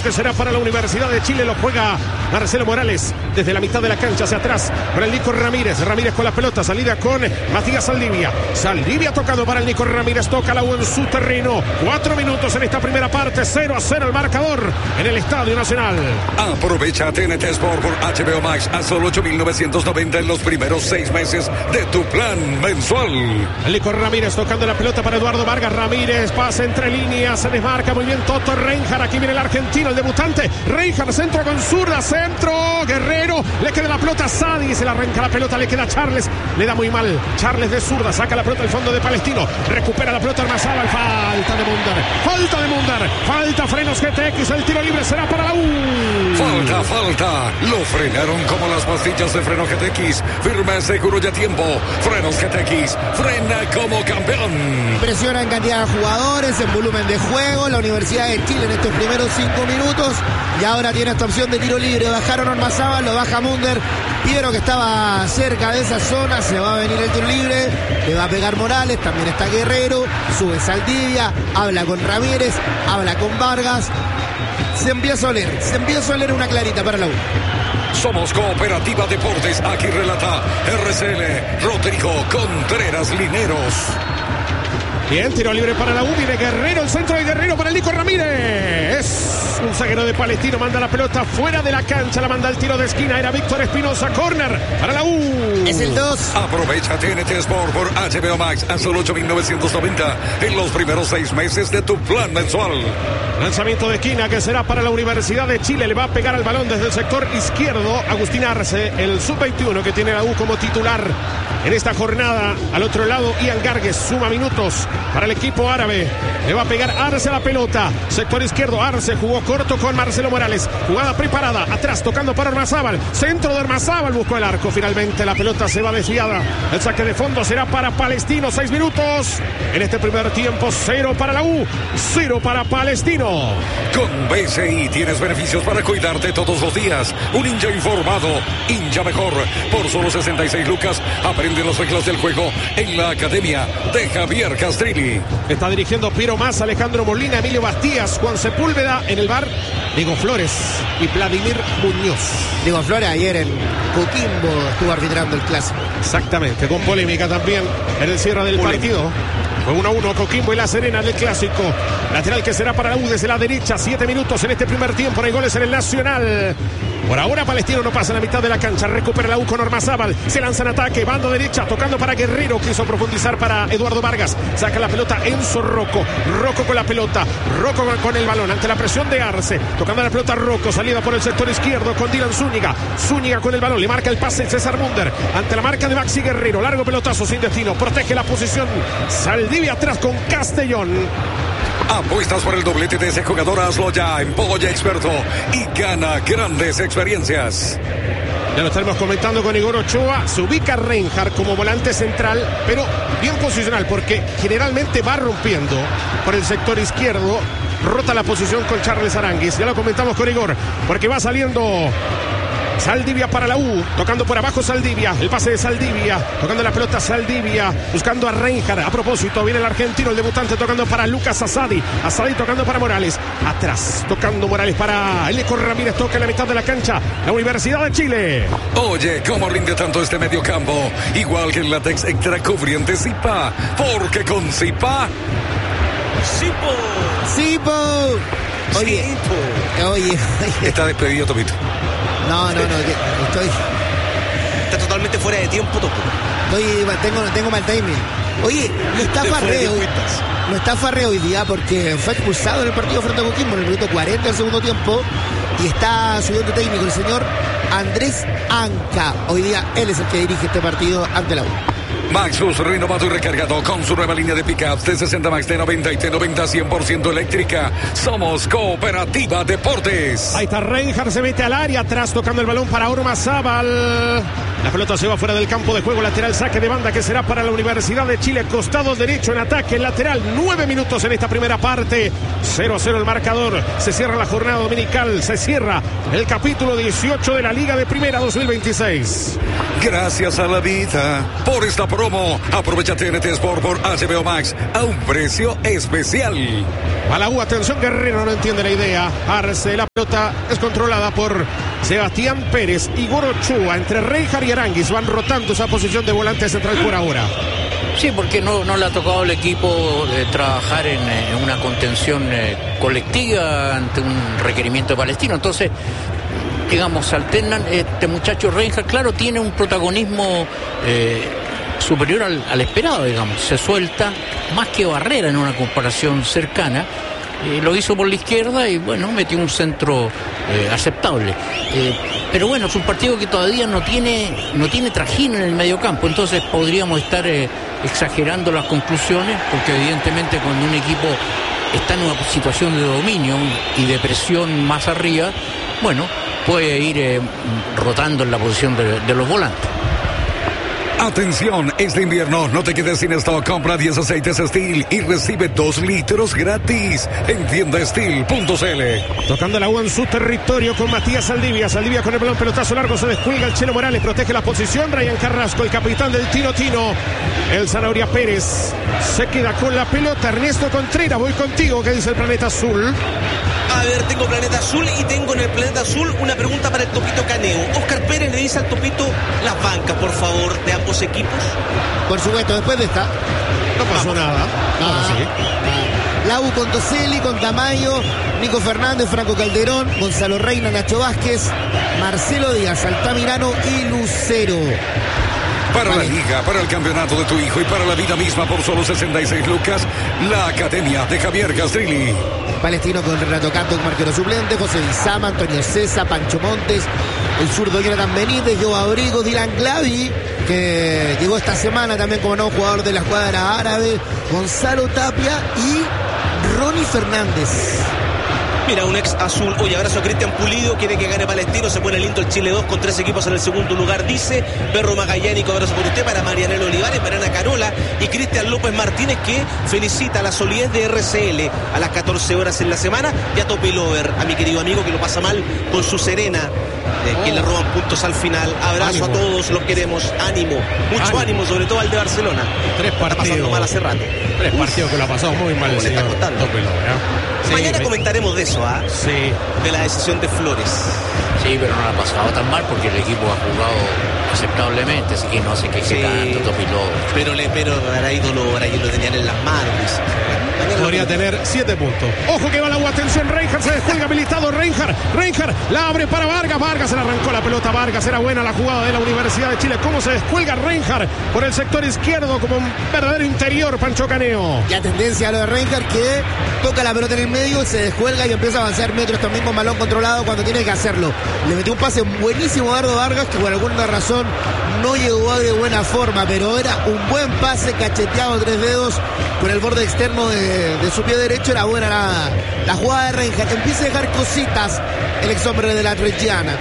Que será para la Universidad de Chile, lo juega Marcelo Morales desde la mitad de la cancha hacia atrás para el Nico Ramírez. Ramírez con la pelota, salida con Matías Saldivia. Saldivia tocado para el Nico Ramírez, toca la U en su terreno. 4 minutos en esta primera parte, 0-0 el marcador en el Estadio Nacional. Aprovecha TNT Sport por HBO Max a solo 8.990 en los primeros 6 meses de tu plan mensual. El Nico Ramírez tocando la pelota para Eduardo Vargas. Ramírez pasa entre líneas, se desmarca muy bien Toto Reinhardt. Aquí viene el argentino, el debutante. Reinhardt, centro con zurda, centro. Guerrero, le queda la pelota a Sadi, se le arranca la pelota, le queda a Charles, le da muy mal. Charles de zurda, saca la pelota al fondo de Palestino, recupera la pelota Ormazábal, falta de Mundar, falta frenos GTX, el tiro libre será para la U. Falta, lo frenaron como las pastillas de freno GTX, firme, seguro y a tiempo. Frenos GTX, frena como campeón. Presiona en cantidad de jugadores, en volumen de juego, la Universidad de Chile en estos primeros 5 minutos, y ahora tiene esta opción de tiro libre. Bajaron Ormazábal, lo baja Munder. Piero, que estaba cerca de esa zona, se va a venir el tiro libre, le va a pegar Morales, también está Guerrero, sube Saldivia, habla con Ramírez, habla con Vargas. Se empieza a oler una clarita para la U. Somos Cooperativa Deportes, aquí relata RCL Rodrigo Contreras Lineros. Bien, tiro libre para la U, viene Guerrero, el centro de Guerrero para el Nico Ramírez. Es un zaguero de Palestino, manda la pelota fuera de la cancha, la manda al tiro de esquina, era Víctor Espinosa, córner para la U. Es el 2. Aprovecha TNT Sport por HBO Max a solo 8.990 en los primeros 6 meses de tu plan mensual. Lanzamiento de esquina que será para la Universidad de Chile, le va a pegar al balón desde el sector izquierdo Agustín Arce, el sub-21 que tiene la U como titular en esta jornada. Al otro lado Ian Gargues suma minutos para el equipo árabe, le va a pegar Arce a la pelota, sector izquierdo. Arce jugó corto con Marcelo Morales, jugada preparada, atrás tocando para Ormazábal, centro de Ormazábal, buscó el arco, finalmente la pelota se va desviada, el saque de fondo será para Palestino. 6 minutos en este primer tiempo, 0 para la U, 0 para Palestino. Con BCI tienes beneficios para cuidarte todos los días. Un hincha informado, hincha mejor. Por solo 66 lucas, aprende las reglas del juego en la academia de Javier Castrilli. Está dirigiendo Piero Massa, Alejandro Molina, Emilio Bastías, Juan Sepúlveda. En el bar, Diego Flores y Vladimir Muñoz. Diego Flores ayer en Coquimbo estuvo arbitrando el clásico. Exactamente, con polémica también en el cierre del partido. Fue 1-1 Coquimbo y La Serena del clásico. Lateral que será para la U desde la derecha. 7 minutos en este primer tiempo. No hay goles en el Nacional. Por ahora Palestino no pasa en la mitad de la cancha. Recupera la U con Ormazábal. Se lanza en ataque. Bando derecha tocando para Guerrero. Quiso profundizar para Eduardo Vargas. Saca la pelota Enzo Rocco. Rocco con la pelota. Rocco con el balón ante la presión de Arce. Tocando la pelota Rocco. Salida por el sector izquierdo con Dylan Zúñiga. Zúñiga con el balón. Le marca el pase César Munder. Ante la marca de Maxi Guerrero. Largo pelotazo sin destino. Protege la posición Saldivia atrás con Castellón. Apuestas por el doblete de ese jugador, hazlo ya en Polla Experto y gana grandes experiencias. Ya lo estaremos comentando con Igor Ochoa. Se ubica Reinhardt como volante central, pero bien posicional, porque generalmente va rompiendo por el sector izquierdo. Rota la posición con Charles Aránguiz. Ya lo comentamos con Igor, porque va saliendo Saldivia para la U, tocando por abajo Saldivia, el pase de Saldivia, tocando la pelota Saldivia, buscando a Reinhardt. A propósito, viene el argentino, el debutante, tocando para Lucas Asadi, Asadi tocando para Morales, atrás, tocando Morales para el Nico Ramírez, toca en la mitad de la cancha, la Universidad de Chile. Oye, ¿cómo rinde tanto este mediocampo? Igual que el látex extra cubriente Zipa, porque con Zipa... ¡Sipo! Oye. Está despedido, Topito. No, estoy... Está totalmente fuera de tiempo, Topo. Tengo mal timing. Oye, no está Farré hoy día porque fue expulsado en el partido frente a Coquimbo en el minuto 40 del segundo tiempo y está subiendo técnico el señor Andrés Anca. Hoy día él es el que dirige este partido ante la U. Maxus renovado y recargado con su nueva línea de pickups de 60 Max T90 y T90 100% eléctrica. Somos Cooperativa Deportes. Ahí está Reinhardt, se mete al área, atrás tocando el balón para Ormazábal. La pelota se va fuera del campo de juego, lateral, saque de banda que será para la Universidad de Chile, costado derecho en ataque, lateral, 9 minutos en esta primera parte, 0-0 el marcador, se cierra la jornada dominical, se cierra el capítulo 18 de la Liga de Primera 2026. Gracias a la vida por esta promo. Aprovecha TNT Sport por HBO Max a un precio especial. A la U, atención, Guerrero no entiende la idea. Arce, la pelota es controlada por Sebastián Pérez. Igor Ochoa, entre Reinhardt y Aranguis van rotando esa posición de volante central por ahora. Sí, porque no le ha tocado al equipo trabajar en una contención colectiva ante un requerimiento de Palestino. Entonces, digamos, alternan. Este muchacho Reinhardt, claro, tiene un protagonismo superior al esperado, digamos. Se suelta más que Barrera en una comparación cercana. Lo hizo por la izquierda y, bueno, metió un centro aceptable. Pero bueno, es un partido que todavía no tiene trajín en el mediocampo, entonces podríamos estar exagerando las conclusiones, porque evidentemente cuando un equipo está en una situación de dominio y de presión más arriba, bueno, puede ir rotando en la posición de los volantes. Atención, este invierno no te quedes sin stock. Compra 10 aceites Steel y recibe 2 litros gratis en tiendasteel.cl. Tocando la U en su territorio con Matías Saldivia. Saldivia con el balón, pelotazo largo, se descuelga el Chelo Morales, protege la posición. Ryan Carrasco, el capitán del Tino. El Zanahoria Pérez se queda con la pelota. Ernesto Contreras, voy contigo. ¿Qué dice el Planeta Azul? A ver, tengo Planeta Azul y tengo en el Planeta Azul una pregunta para el Topito Caneo. Oscar Pérez le dice al Topito las bancas, por favor, de ambos equipos. Por supuesto, después de esta. No pasó nada. La U con Toselli, con Tamayo, Nico Fernández, Franco Calderón, Gonzalo Reina, Nacho Vázquez, Marcelo Díaz, Altamirano y Lucero. Para la liga, para el campeonato de tu hijo y para la vida misma por solo 66 lucas, la Academia de Javier Castrilli. Palestino con Renato Canto, marquero suplente, José Lizama, Antonio César, Pancho Montes, el zurdo Jonathan Benítez, Joe Abrigo, Dylan Glavi, que llegó esta semana también como nuevo jugador de la escuadra árabe, Gonzalo Tapia y Ronnie Fernández. Mira, un ex azul. Oye, abrazo a Cristian Pulido. Quiere que gane Palestino. Se pone lindo el Chile 2 con 3 equipos en el segundo lugar. Dice Perro Magallánico. Abrazo por usted. Para Marianelo Olivares, Mariana Carola y Cristian López Martínez, que felicita la solidez de RCL a las 14 horas en la semana. Y a Topilover, a mi querido amigo que lo pasa mal con su Serena, que le roban puntos al final. Abrazo a todos, los queremos. Ánimo, mucho ánimo, sobre todo al de Barcelona. 3 partidos. Está pasando mal hace rato. 3 partidos que lo ha pasado muy mal el señor Topilover. Sí, mañana comentaremos de eso, ¿ah? Sí. De la decisión de Flores. Sí, pero no la ha pasado tan mal porque el equipo ha jugado aceptablemente, así que no se queje tanto Topilover. Pero ahora ídolo, ahí lo tenían en las manos. Podría tener 7 puntos. Ojo que va la U, atención, Reinhardt se descuelga, habilitado Reinhardt la abre para Vargas, se le arrancó la pelota Vargas, era buena la jugada de la Universidad de Chile. Cómo se descuelga Reinhardt por el sector izquierdo como un verdadero interior, Pancho Caneo. La tendencia a lo de Reinhardt, que toca la pelota en el medio, se descuelga y empieza a avanzar metros también con balón controlado cuando tiene que hacerlo. Le metió un pase buenísimo a Eduardo Vargas, que por alguna razón no llegó de buena forma, pero era un buen pase cacheteado 3 dedos con el borde externo de su pie derecho. Era buena la jugada de Reinhardt. Empieza a dejar cositas el ex hombre de la Reggiana.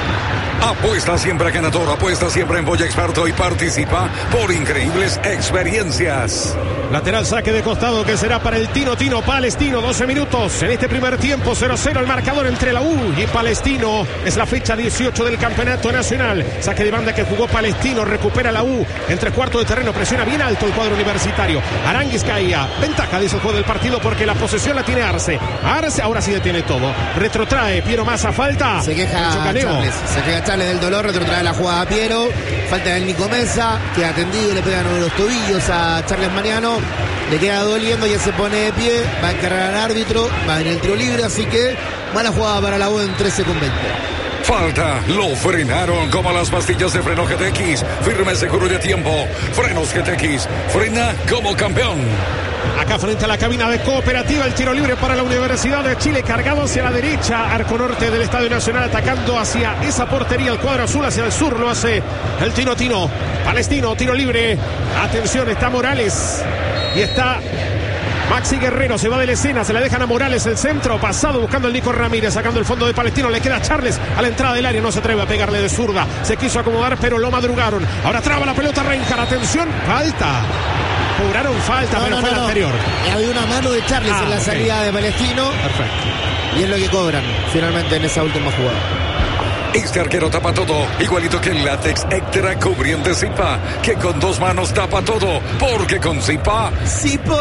Apuesta siempre a ganador, apuesta siempre en Boya Experto y participa por increíbles experiencias. Lateral saque de costado que será para el Tino Palestino. 12 minutos en este primer tiempo. 0-0 el marcador entre la U y Palestino. Es la fecha 18 del campeonato nacional. Saque de banda que jugó Palestino. Recupera la U en 3/4 de terreno. Presiona bien alto el cuadro universitario. Aranguis caía. Ventaja de ese juego del partido porque la posesión la tiene Arce. Arce ahora sí detiene todo. Retrotrae Piero Massa. Falta. Se queja Charles del dolor. Retrotrae la jugada a Piero. Falta del Nico Mesa, que atendido le pegan uno de los tobillos a Charles Mariano. Le queda doliendo, ya se pone de pie, va a encargar al árbitro, va en el tiro libre, así que mala jugada para la U en 13:20. Falta, lo frenaron como las pastillas de freno GTX. Firme, seguro de tiempo. Frenos GTX, frena como campeón. Acá frente a la cabina de Cooperativa, el tiro libre para la Universidad de Chile, cargado hacia la derecha, arco norte del Estadio Nacional, atacando hacia esa portería, el cuadro azul hacia el sur, lo hace el Tino. Palestino, tiro libre, atención, está Morales y está Maxi Guerrero, se va de la escena, se la dejan a Morales, el centro, pasado buscando el Nico Ramírez, sacando el fondo de Palestino, le queda Charles a la entrada del área, no se atreve a pegarle de zurda, se quiso acomodar pero lo madrugaron, ahora traba la pelota Reinhardt, atención, falta. Cobraron falta, pero fue la anterior. Había una mano de Charles en la salida de Palestino. Perfecto. Y es lo que cobran finalmente en esa última jugada. Este arquero tapa todo, igualito que el látex Extra cubriente Zipa, que con 2 manos tapa todo, porque con Zipa... ¡Zipo!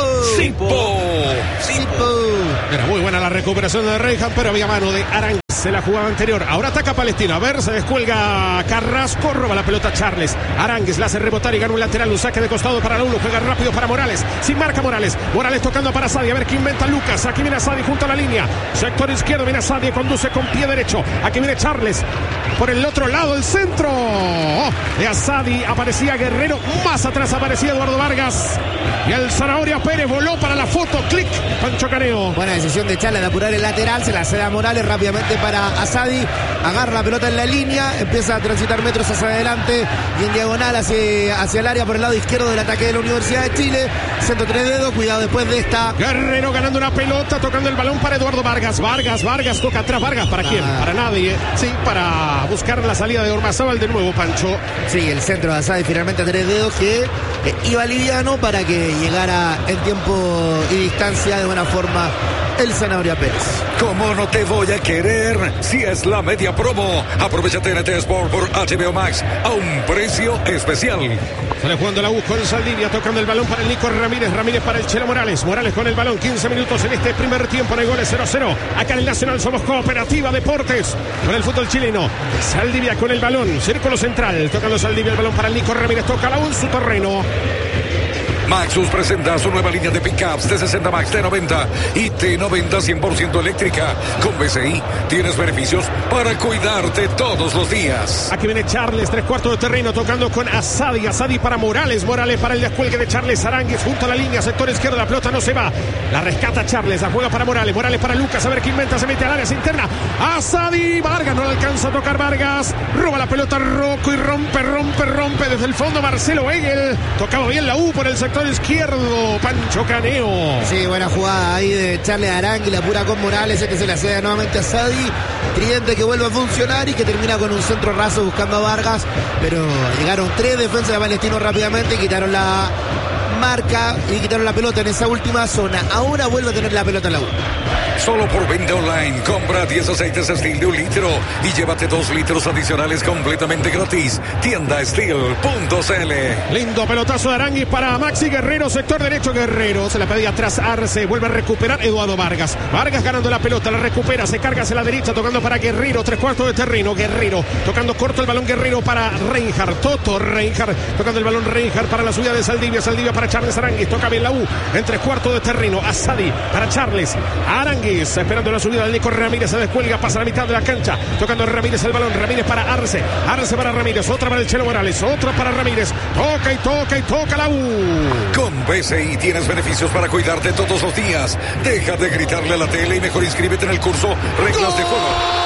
Era muy buena la recuperación de Reinhardt, pero había mano de Aranguis en la jugada anterior. Ahora ataca Palestino. A ver, se descuelga Carrasco, roba la pelota Charles. Aranguis la hace rebotar y gana un lateral. Un saque de costado para la 1. Juega rápido para Morales. Sin marca Morales. Morales tocando para Sadia. A ver qué inventa Lucas. Aquí viene Sadia junto a la línea. Sector izquierdo viene Sadia. Conduce con pie derecho. Aquí viene Charles. Por el otro lado, el centro. De Asadi aparecía Guerrero. Más atrás aparecía Eduardo Vargas. Y el Zanahoria Pérez voló para la foto. Clic. Pancho Caneo. Buena decisión de Charles de apurar el lateral. Se la cede a Morales rápidamente para Asadi. Agarra la pelota en la línea. Empieza a transitar metros hacia adelante. Y en diagonal hacia el área por el lado izquierdo del ataque de la Universidad de Chile. Centro 3 dedos. Cuidado después de esta. Guerrero ganando una pelota. Tocando el balón para Eduardo Vargas. Vargas toca atrás. Vargas, ¿para quién? Para nadie. Sí, para buscar la salida de Ormazábal de nuevo, Pancho. Sí, el centro de Asadi finalmente a 3 dedos que iba liviano para que llegara en tiempo y distancia de buena forma el Zanahoria Pérez. ¿Cómo no te voy a querer si es la media promo? Aprovecha TNT Sport por HBO Max a un precio especial. Sale jugando la U con Saldivia, tocando el balón para el Nico Ramírez. Ramírez para el Chelo Morales. Morales con el balón, 15 minutos en este primer tiempo. No hay goles, 0-0. Acá en el Nacional somos Cooperativa Deportes con el fútbol chileno. Saldivia con el balón, círculo central. Tocando Saldivia el balón para el Nico Ramírez. Toca la U en su terreno. Maxus presenta su nueva línea de pickups de 60 Max T90 y T90 100% eléctrica. Con BCI tienes beneficios para cuidarte todos los días. Aquí viene Charles, 3/4 de terreno, tocando con Asadi. Asadi para Morales. Morales para el descuelgue de Charles Aranguis junto a la línea, sector izquierdo. La pelota no se va. La rescata Charles, la juega para Morales. Morales para Lucas. A ver qué inventa. Se mete al área interna. Asadi. Vargas no le alcanza a tocar Vargas. Roba la pelota Rocco y rompe desde el fondo Marcelo Egel. Tocaba bien la U por el sector izquierdo, Pancho Caneo. Sí, buena jugada ahí de Charles Aranguis, la pura con Morales, que se la cede nuevamente a Sadi. Tridente que vuelve a funcionar y que termina con un centro raso buscando a Vargas, pero llegaron 3 defensas de Palestino rápidamente, quitaron la marca y quitaron la pelota en esa última zona. Ahora vuelve a tener la pelota en la U. Solo por venta online, compra 10 aceites Steel de 1 litro y llévate 2 litros adicionales completamente gratis. Tienda Steel.cl. Lindo pelotazo de Aranguis para Maxi Guerrero, sector derecho. Guerrero se la pedía atrás Arce, vuelve a recuperar Eduardo Vargas. Vargas ganando la pelota, la recupera, se carga hacia la derecha, tocando para Guerrero, 3/4 de terreno. Guerrero tocando corto el balón. Guerrero para Reinhardt, Toto Reinhardt tocando el balón. Reinhardt para la subida de Saldivia. Saldivia para Charles Aranguis, toca bien la U en 3/4 de terreno. Asadi para Charles Aranguis, esperando la subida del Nico Ramírez. Se descuelga, pasa a la mitad de la cancha, tocando Ramírez el balón. Ramírez para Arce, Arce para Ramírez, otra para el Chelo Morales, otra para Ramírez. Toca la U. Con BCI tienes beneficios para cuidarte todos los días. Deja de gritarle a la tele y mejor inscríbete en el curso Reglas de Juego.